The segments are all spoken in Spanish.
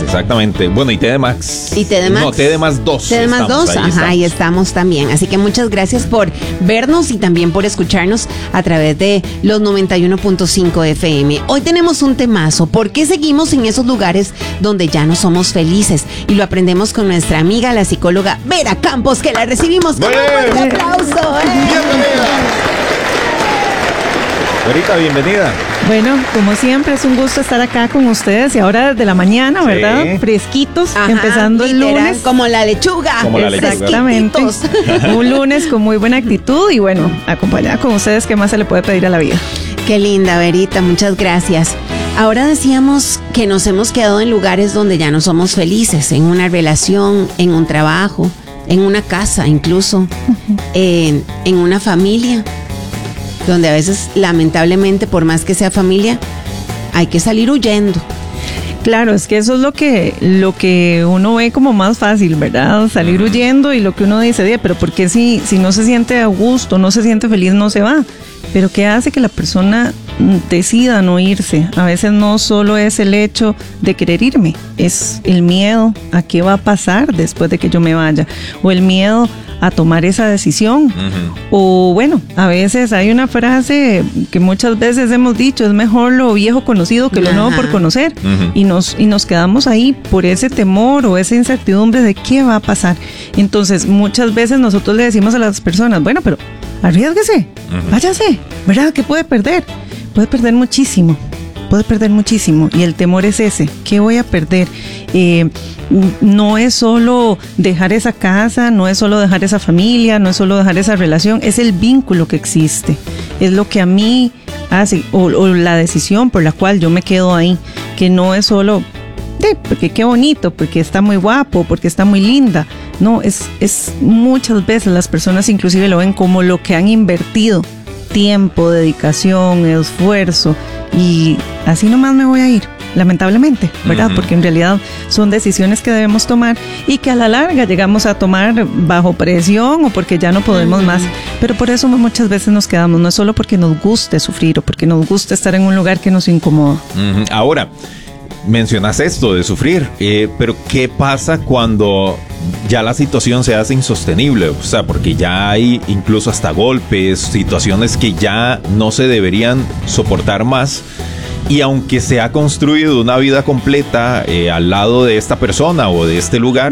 exactamente. Bueno, y TDMax. Y TDMax. No, TDMax 2. TDMax 2, ahí estamos también. Así que muchas gracias por vernos y también por escucharnos a través de los 91.5 FM. Hoy tenemos un temazo. ¿Por qué seguimos en esos lugares donde ya no somos felices? Y lo aprendemos con nuestra amiga, la psicóloga Vera Campos, que la recibimos con un fuerte aplauso. Bienvenida. Verita, bienvenida. Bueno, como siempre, es un gusto estar acá con ustedes y ahora desde la mañana, ¿verdad? Sí. Fresquitos, Ajá, empezando el literal, lunes. como la lechuga. Como la lechuga. Exactamente. Un lunes con muy buena actitud y bueno, acompañada con ustedes, ¿qué más se le puede pedir a la vida? Qué linda, Verita, muchas gracias. Ahora decíamos que nos hemos quedado en lugares donde ya no somos felices, en una relación, en un trabajo, en una casa incluso, en una familia, donde a veces lamentablemente, por más que sea familia, hay que salir huyendo. Claro, es que eso es lo que uno ve como más fácil, ¿verdad? Salir huyendo y lo que uno dice, pero ¿por qué si no se siente a gusto, no se siente feliz, no se va? Pero ¿qué hace que la persona decida no irse? A veces no solo es el hecho de querer irme, es el miedo a qué va a pasar después de que yo me vaya, o el miedo a tomar esa decisión. O bueno, a veces hay una frase que muchas veces hemos dicho, es mejor lo viejo conocido que lo nuevo por conocer. Y nos quedamos ahí por ese temor o esa incertidumbre de qué va a pasar. Entonces muchas veces nosotros le decimos a las personas, bueno, pero arriésguese, váyase, ¿verdad? ¿Qué puede perder? Puede perder muchísimo. Y el temor es ese, ¿qué voy a perder? No es solo dejar esa casa, no es solo dejar esa familia, no es solo dejar esa relación, es el vínculo que existe, es lo que a mí hace, o la decisión por la cual yo me quedo ahí, que no es solo porque qué bonito, porque está muy guapo, porque está muy linda. No, es muchas veces las personas inclusive lo ven como lo que han invertido, tiempo, dedicación, esfuerzo, y así nomás me voy a ir, lamentablemente, ¿verdad? Porque en realidad son decisiones que debemos tomar y que a la larga llegamos a tomar bajo presión o porque ya no podemos más, pero por eso muchas veces nos quedamos, no es solo porque nos guste sufrir o porque nos guste estar en un lugar que nos incomoda. Ahora, mencionas esto de sufrir, pero ¿qué pasa cuando ya la situación se hace insostenible? O sea, porque ya hay incluso hasta golpes, situaciones que ya no se deberían soportar más. Y aunque se ha construido una vida completa al lado de esta persona o de este lugar,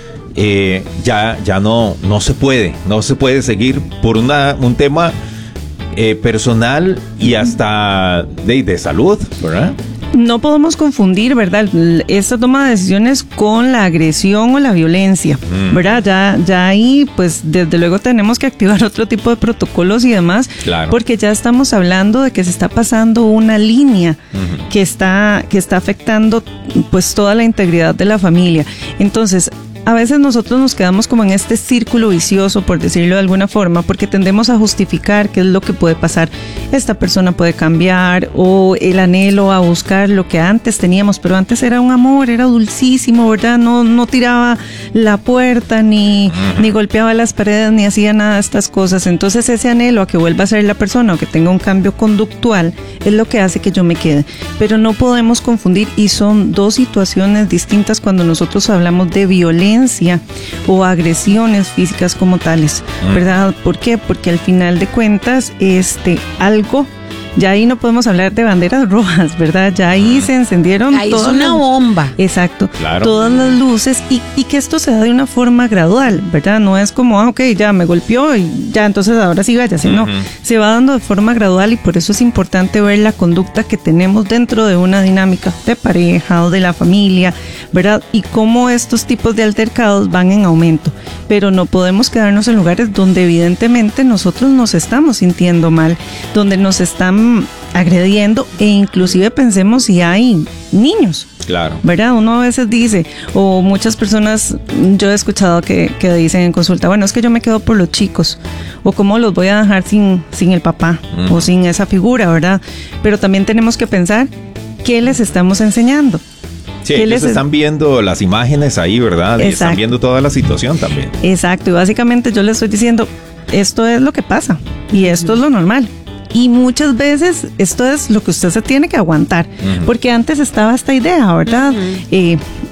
ya no se puede seguir por un tema personal y hasta de salud, ¿verdad? No podemos confundir, ¿verdad?, esta toma de decisiones con la agresión o la violencia, ¿verdad? Ya ahí, pues, desde luego tenemos que activar otro tipo de protocolos y demás, claro, porque ya estamos hablando de que se está pasando una línea que está afectando, pues, toda la integridad de la familia. Entonces, a veces nosotros nos quedamos como en este círculo vicioso, por decirlo de alguna forma, porque tendemos a justificar qué es lo que puede pasar. Esta persona puede cambiar, o el anhelo a buscar lo que antes teníamos, pero antes era un amor, era dulcísimo, ¿verdad? No tiraba la puerta, ni golpeaba las paredes, ni hacía nada de estas cosas. Entonces ese anhelo a que vuelva a ser la persona o que tenga un cambio conductual es lo que hace que yo me quede. Pero no podemos confundir, y son dos situaciones distintas cuando nosotros hablamos de violencia o agresiones físicas como tales, ¿verdad? ¿Por qué? Porque al final de cuentas, algo, ya ahí no podemos hablar de banderas rojas, ¿verdad? Ya ahí se encendieron ahí todas, es una bomba. Exacto, claro, todas las luces, y que esto se da de una forma gradual, ¿verdad? No es como, ok, ya me golpeó y ya, entonces ahora sí vaya, no, se va dando de forma gradual, y por eso es importante ver la conducta que tenemos dentro de una dinámica de pareja o de la familia, ¿verdad? Y cómo estos tipos de altercados van en aumento, pero no podemos quedarnos en lugares donde evidentemente nosotros nos estamos sintiendo mal, donde nos están agrediendo, e inclusive pensemos si hay niños. Claro. ¿Verdad? Uno a veces dice, o muchas personas, yo he escuchado que dicen en consulta, bueno, es que yo me quedo por los chicos, o cómo los voy a dejar sin el papá, o sin esa figura, ¿verdad? Pero también tenemos que pensar qué les estamos enseñando. Sí, ellos están viendo las imágenes ahí, ¿verdad? Y están viendo toda la situación también. Exacto, y básicamente yo les estoy diciendo, esto es lo que pasa, y esto es lo normal. Y muchas veces esto es lo que usted se tiene que aguantar, porque antes estaba esta idea, ¿verdad?